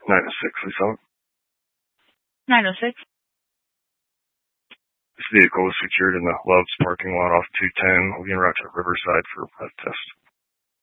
906, Lisa. 906. This vehicle was secured in the Love's parking lot off 210. We'll be en route to Riverside for a breath test.